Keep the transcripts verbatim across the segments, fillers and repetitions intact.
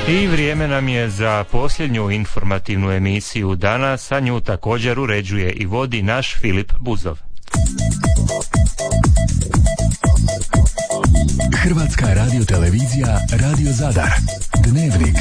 I vrijeme nam je za posljednju informativnu emisiju danas, a nju također uređuje i vodi naš Filip Buzov. Hrvatska radiotelevizija, Radio Zadar, Dnevnik.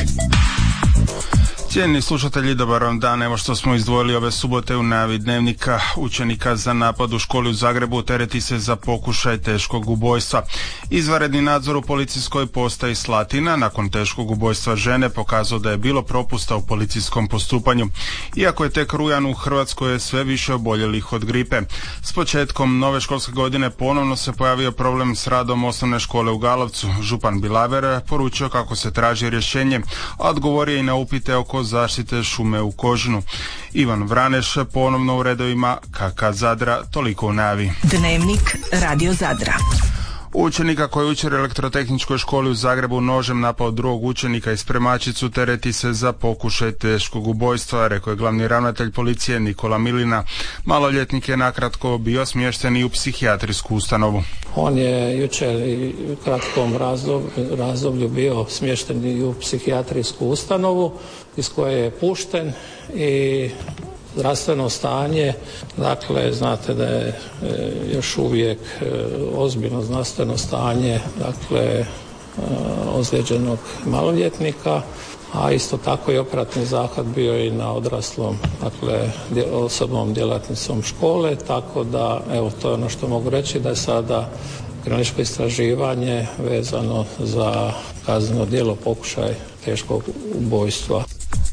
Cijenjeni slušatelji, dobar vam dan. Evo što smo izdvojili ove subote u najavi Dnevnika. Učenika za napad u školi u Zagrebu tereti se za pokušaj teškog ubojstva. Izvanredni nadzor u policijskoj postaji Slatina nakon teškog ubojstva žene pokazao da je bilo propusta u policijskom postupanju. Iako je tek rujan, u Hrvatskoj je sve više oboljelih od gripe. S početkom nove školske godine ponovno se pojavio problem s radom osnovne škole u Galovcu. Župan Bilaver poručio kako se traži rješenje, a odgovorio i na upite oko zaštite šume u Kožinu. Ivan Vraneš ponovno u redovima K K Zadra, toliko u najavi. Dnevnik Radio Zadra. Učenika koji uči u elektrotehničkoj školi u Zagrebu nožem napao drugog učenika i spremačicu tereti se za pokušaj teškog ubojstva, rekao je glavni ravnatelj policije Nikola Milina. Maloljetnik je nakratko bio smješten i u psihijatrijsku ustanovu. On je jučer i u kratkom razdoblju, razdoblju bio smješten i u psihijatrijsku ustanovu iz koje je pušten i zdravstveno stanje, dakle, znate da je e, još uvijek e, ozbiljno zdravstveno stanje, dakle, e, ozlijeđenog maloljetnika, a isto tako i operativni zahvat bio i na odraslom, dakle, osobnom djelatnicom škole, tako da, evo, to je ono što mogu reći, da je sada kriminalističko istraživanje vezano za kazneno djelo pokušaj teškog ubojstva.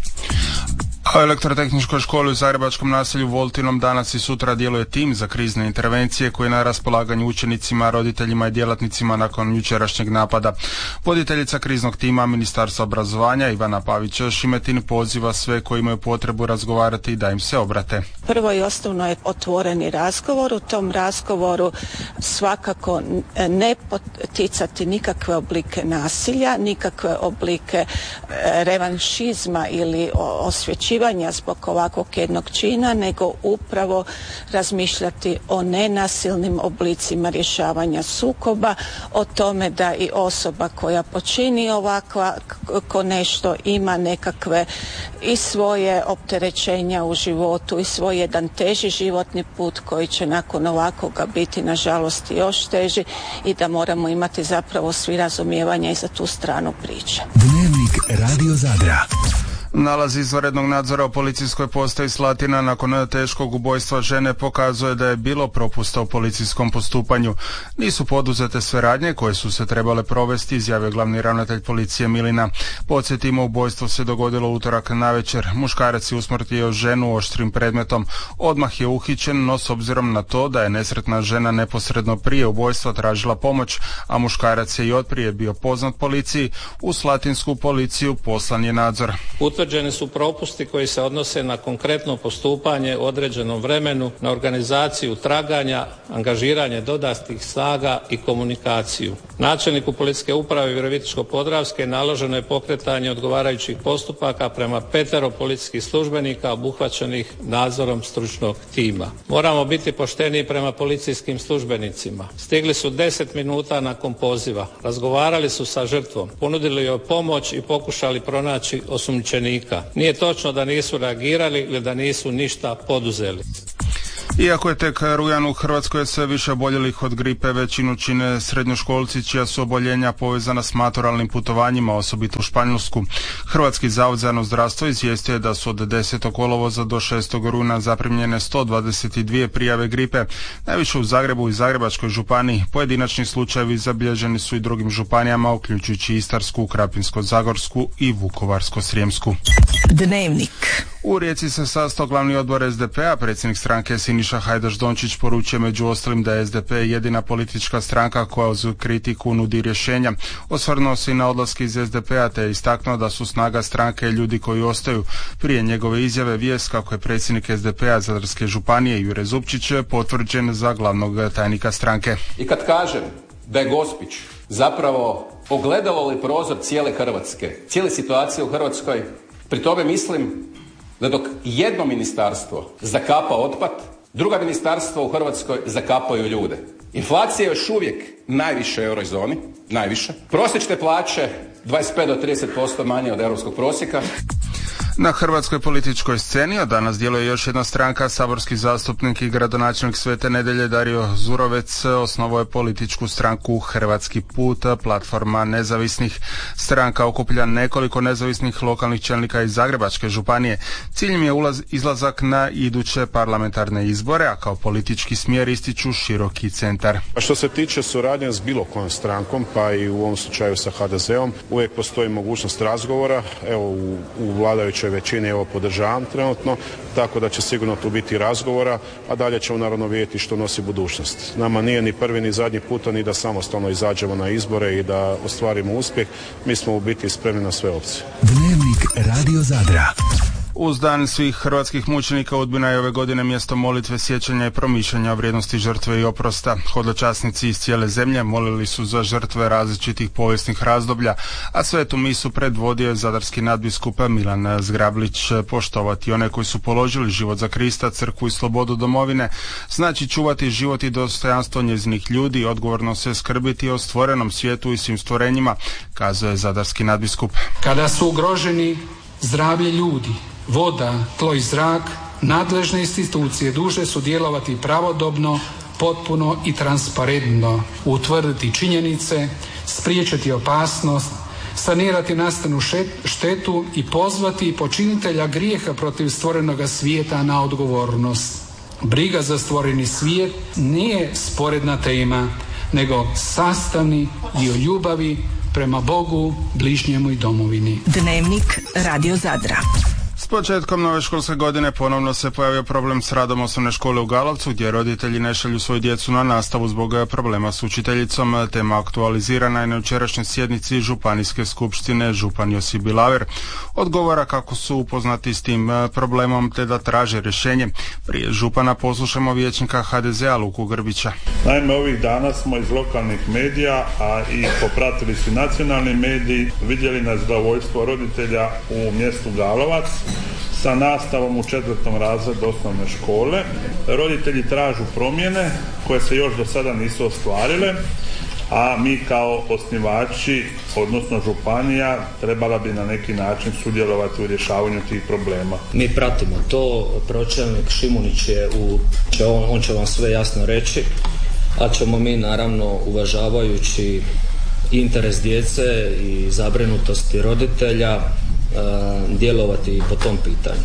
A u elektrotehničkoj školi u zagrebačkom naselju Voltinom danas i sutra djeluje tim za krizne intervencije koji je na raspolaganju učenicima, roditeljima i djelatnicima nakon jučerašnjeg napada. Voditeljica kriznog tima Ministarstva obrazovanja Ivana Pavić-Šimetin poziva sve koji imaju potrebu razgovarati da im se obrate. Prvo i osnovno je otvoreni razgovor. U tom razgovoru svakako ne poticati nikakve oblike nasilja, nikakve oblike revanšizma ili osvećivanja zbog ovakvog jednog čina, nego upravo razmišljati o nenasilnim oblicima rješavanja sukoba, o tome da i osoba koja počini ovakva ko nešto ima nekakve i svoje opterećenja u životu i svoj jedan teži životni put koji će nakon ovakvoga biti nažalost još teži i da moramo imati zapravo svi razumijevanja i za tu stranu priče. Dnevnik Radio Zadra. Nalaz izvanrednog nadzora u policijskoj postaji Slatina nakon teškog ubojstva žene pokazuje da je bilo propusta u policijskom postupanju. Nisu poduzete sve radnje koje su se trebale provesti, izjavio glavni ravnatelj policije Milina. Podsjetimo, ubojstvo se dogodilo utorak navečer. Muškarac je usmrtio ženu oštrim predmetom. Odmah je uhićen, no s obzirom na to da je nesretna žena neposredno prije ubojstva tražila pomoć, a muškarac je i otprije bio poznat policiji, u slatinsku policiju poslan je nadzor. Utvrđeni su propusti koji se odnose na konkretno postupanje u određenom vremenu, na organizaciju traganja, angažiranje dodatnih snaga i komunikaciju. Načelniku policijske uprave Virovitičko-podravske naloženo je pokretanje odgovarajućih postupaka prema petero policijskih službenika obuhvaćenih nadzorom stručnog tima. Moramo biti pošteni prema policijskim službenicima. Stigli su deset minuta nakon poziva, razgovarali su sa žrtvom, ponudili joj pomoć i pokušali pronaći osumnjičenika. Nije točno da nisu reagirali ili da nisu ništa poduzeli. Iako je tek rujan, u Hrvatskoj je sve više oboljelih od gripe, većinu čine srednjoškolci čija su oboljenja povezana s maturalnim putovanjima, osobito u Španjolsku. Hrvatski zavod za javno zdravstvo izvijestio je da su od desetog kolovoza do šestog rujna zaprimljene sto dvadeset dvije prijave gripe, najviše u Zagrebu i Zagrebačkoj županiji. Pojedinačni slučajevi zabilježeni su i drugim županijama, uključujući Istarsku, Krapinsko-zagorsku i Vukovarsko-srijemsku. Dnevnik. U Rijeci se sastao glavni odbor S D P-a, predsjednik stranke Siniša Hajdaš-Dončić poručuje među ostalim da je S D P jedina politička stranka koja uz kritiku nudi rješenja. Osvrnuo se i na odlaske iz S D P-a te je istaknuo da su snaga stranke ljudi koji ostaju. Prije njegove izjave vijest kako je predsjednik S D P-a Zadarske županije Jure Zupčić potvrđen za glavnog tajnika stranke. I kad kažem da je Gospić zapravo ogledalo ili prozor cijele Hrvatske, cijele situacije u Hrvatskoj, pri tome mislim da dok jedno ministarstvo zakapa otpad, druga ministarstva u Hrvatskoj zakapaju ljude. Inflacija je još uvijek najviše u eurozoni, najviše. Prosječne plaće dvadeset pet do trideset posto manje od europskog prosjeka. Na hrvatskoj političkoj sceni od danas djeluje još jedna stranka. Saborski zastupnik i gradonačelnik Svete Nedjelje Dario Zurovec osnovao je političku stranku Hrvatski put. Platforma nezavisnih stranka okuplja nekoliko nezavisnih lokalnih čelnika iz Zagrebačke županije. Ciljem je ulaz, izlazak na iduće parlamentarne izbore, a kao politički smjer ističu široki centar. A što se tiče suradnje s bilo kojom strankom, pa i u ovom slučaju sa ha de zeom, uvijek postoji mogućnost razgovora. Evo u, u vladajućoj većini evo podržavam trenutno, tako da će sigurno tu biti razgovora, a dalje ćemo naravno vidjeti što nosi budućnost. Nama nije ni prvi ni zadnji puta ni da samostalno izađemo na izbore i da ostvarimo uspjeh. Mi smo u biti spremni na sve opcije. Dnevnik Radio Zadra. Uz dan svih hrvatskih mučenika Udbina je ove godine mjesto molitve, sjećanja i promišljanja o vrijednosti žrtve i oprosta. Hodočasnici iz cijele zemlje molili su za žrtve različitih povijesnih razdoblja, a svetu misu predvodio je zadarski nadbiskup Milan Zgrablić. Poštovati one koji su položili život za Krista, crkvu i slobodu domovine znači čuvati život i dostojanstvo njezinih ljudi, odgovorno se skrbiti o stvorenom svijetu i svim stvorenjima, kazuje zadarski nadbiskup. Kada su ugroženi zdravlje ljudi, voda, tlo i zrak, nadležne institucije dužne su djelovati pravodobno, potpuno i transparentno, utvrditi činjenice, spriječiti opasnost, sanirati nastanu štetu i pozvati počinitelja grijeha protiv stvorenoga svijeta na odgovornost. Briga za stvoreni svijet nije sporedna tema, nego sastavni dio ljubavi prema Bogu, bližnjemu i domovini. Dnevnik Radio Zadra. S početkom nove školske godine ponovno se pojavio problem s radom osnovne škole u Galovcu, gdje roditelji ne šalju svoju djecu na nastavu zbog problema s učiteljicom. Tema aktualizirana je na jučerašnjoj sjednici Županijske skupštine. Župan Josip Bilaver odgovara kako su upoznati s tim problemom te da traže rješenje. Prije župana poslušamo vijećnika ha de zea Luku Grbića. Naime, ovih dana smo iz lokalnih medija, a i popratili su nacionalni mediji, vidjeli nezadovoljstvo roditelja u mjestu Galovac sa nastavom u četvrtom razredu osnovne škole. Roditelji tražu promjene koje se još do sada nisu ostvarile, a mi kao osnivači, odnosno županija, trebala bi na neki način sudjelovati u rješavanju tih problema. Mi pratimo to, pročelnik Šimunić je u, će on, on će vam sve jasno reći, a ćemo mi naravno uvažavajući interes djece i zabrinutosti roditelja djelovati po tom pitanju.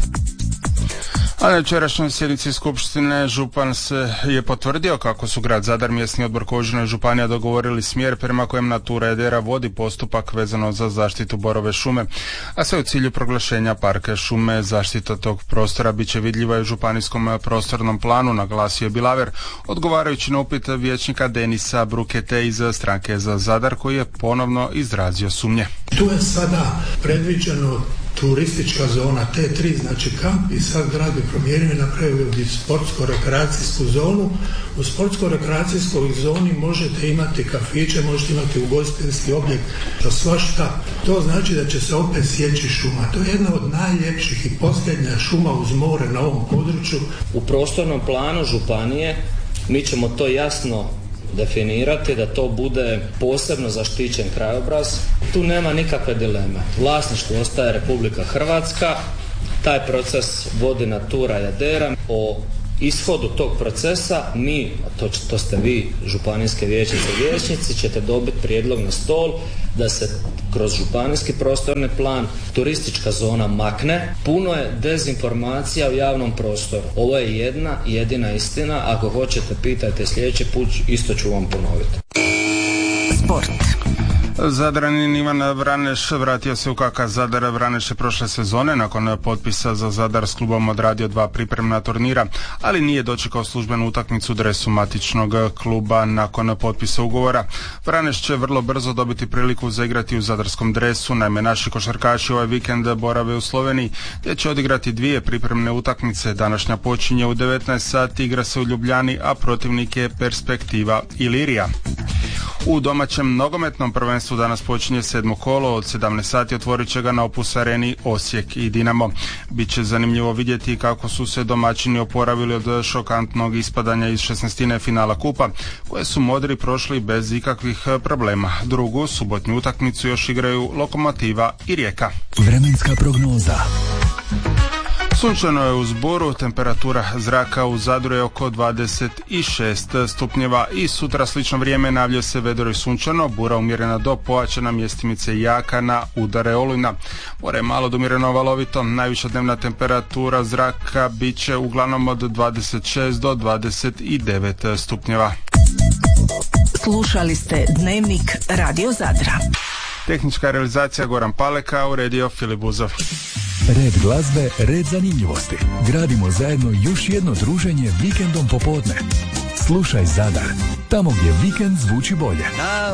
A na jučerašnjoj sjednici skupštine župan se je potvrdio kako su grad Zadar, mjesni odbor Kožina i županija dogovorili smjer prema kojem Natura Edera vodi postupak vezano za zaštitu borove šume, a sve u cilju proglašenja parka šume. Zaštita tog prostora bit će vidljiva i u županijskom prostornom planu, naglasio je Bilaver, odgovarajući na upit vijećnika Denisa Brukete iz stranke za Zadar, koji je ponovno izrazio sumnje. Tu je sada predviđeno turistička zona T tri, znači kamp, i sad grad bi promijenio i napravio bi sportsko-rekreacijsku zonu. U sportsko-rekreacijskoj zoni možete imati kafiće, možete imati ugostiteljski objekt, to svašta. To znači da će se opet sjeći šuma. To je jedna od najljepših i posljednja šuma uz more na ovom području. U prostornom planu županije mi ćemo to jasno definirati da to bude posebno zaštićen krajobraz. Tu nema nikakve dileme. Vlasništvo ostaje Republika Hrvatska, taj proces vodi Natura Edera. O ishodu tog procesa mi, a to, to ste vi, županijske vijećnice i vijećnici, ćete dobiti prijedlog na stol da se kroz županijski prostorni plan turistička zona makne. Puno je dezinformacija u javnom prostoru. Ovo je jedna jedina istina. Ako hoćete, pitajte sljedeći put, isto ću vam ponoviti. Sport. Zadranin Ivan Vraneš vratio se u K K Zadar. Vraneš je prošle sezone nakon potpisa za Zadar s klubom odradio dva pripremna turnira, ali nije dočekao službenu utakmicu u dresu matičnog kluba nakon potpisa ugovora. Vraneš će vrlo brzo dobiti priliku zaigrati u zadarskom dresu. Naime, naši košarkaši ovaj vikend borave u Sloveniji, gdje će odigrati dvije pripremne utakmice. Današnja počinje u devetnaest sati, igra se u Ljubljani, a protivnik je Perspektiva Ilirija. U domaćem nogometnom prvenstvu danas počinje sedmo kolo, od sedamnaest sati otvorit će ga na Opus Areni Osijek i Dinamo. Biće zanimljivo vidjeti kako su se domaćini oporavili od šokantnog ispadanja iz šesnaestine finala kupa, koje su modri prošli bez ikakvih problema. Drugu subotnju utakmicu još igraju Lokomotiva i Rijeka. Vremenska prognoza. Sunčano je uz buru, temperatura zraka u Zadru je oko dvadeset šest stupnjeva i sutra slično vrijeme najavljuje se vedro i sunčano, bura umjerena do pojačana, mjestimice jaka na udare olujna. More je malo do umjereno valovito, najviša dnevna temperatura zraka bit će uglavnom od dvadeset šest do dvadeset devet stupnjeva. Slušali ste Dnevnik Radio Zadra. Tehnička realizacija Goran Paleka, uredio Filip Buzov. Red glazbe, red zanimljivosti. Gradimo zajedno još jedno druženje vikendom popodne. Slušaj Zadar, tamo gdje vikend zvuči bolje.